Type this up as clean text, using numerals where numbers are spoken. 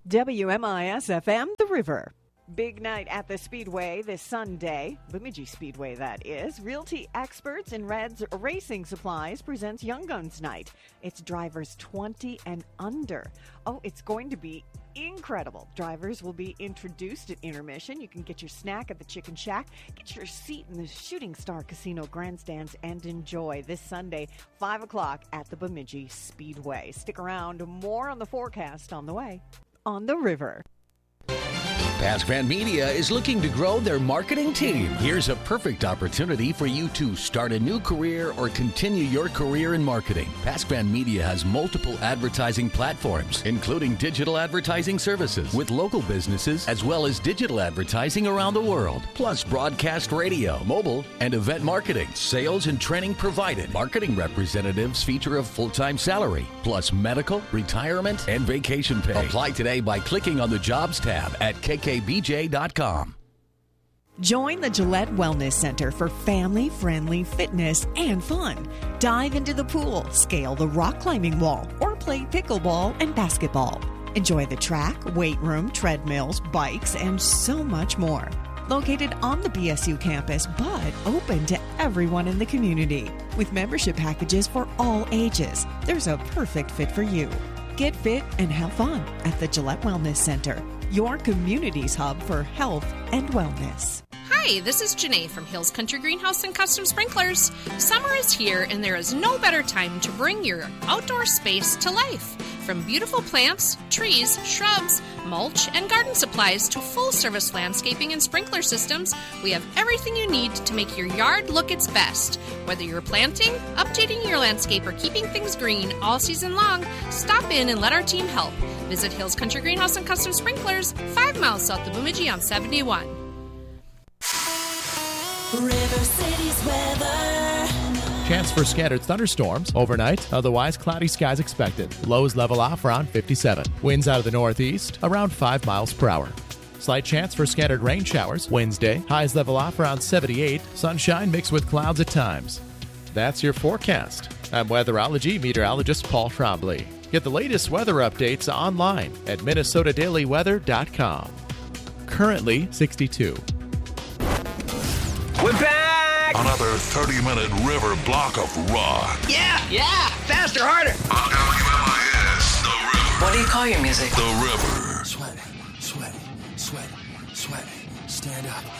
WMIS-FM, The River. Big night at the Speedway this Sunday. Bemidji Speedway, that is. Realty Experts in Reds Racing Supplies presents Young Guns Night. It's drivers 20 and under. Oh, it's going to be incredible. Drivers will be introduced at intermission. You can get your snack at the Chicken Shack, get your seat in the Shooting Star Casino grandstands, and enjoy this Sunday, 5 o'clock at the Bemidji Speedway. Stick around. More on the forecast on the way on The River. Pascran Media is looking to grow their marketing team. Here's a perfect opportunity for you to start a new career or continue your career in marketing. Pascran Media has multiple advertising platforms, including digital advertising services with local businesses, as well as digital advertising around the world, plus broadcast radio, mobile, and event marketing. Sales and training provided. Marketing representatives feature a full-time salary, plus medical, retirement, and vacation pay. Apply today by clicking on the Jobs tab at kkbj.com. Join the Gillette Wellness Center for family-friendly fitness and fun. Dive into the pool, scale the rock climbing wall, or play pickleball and basketball. Enjoy the track, weight room, treadmills, bikes, and so much more. Located on the BSU campus, but open to everyone in the community. With membership packages for all ages, there's a perfect fit for you. Get fit and have fun at the Gillette Wellness Center, your community's hub for health and wellness. Hi, this is Janae from Hills Country Greenhouse and Custom Sprinklers. Summer is here, and there is no better time to bring your outdoor space to life. From beautiful plants, trees, shrubs, mulch, and garden supplies to full-service landscaping and sprinkler systems, we have everything you need to make your yard look its best. Whether you're planting, updating your landscape, or keeping things green all season long, stop in and let our team help. Visit Hills Country Greenhouse and Custom Sprinklers, 5 miles south of Bemidji on 71. River City's weather. Chance for scattered thunderstorms overnight, otherwise cloudy skies expected. Lows level off around 57. Winds out of the northeast around 5 miles per hour. Slight chance for scattered rain showers Wednesday. Highs level off around 78. Sunshine mixed with clouds at times. That's your forecast. I'm weatherology meteorologist Paul Trombley. Get the latest weather updates online at minnesotadailyweather.com. Currently 62. We're back! Another 30-minute river block of rock. Yeah! Faster, harder! WMIS, The River. What do you call your music? The River. Sweating, stand up.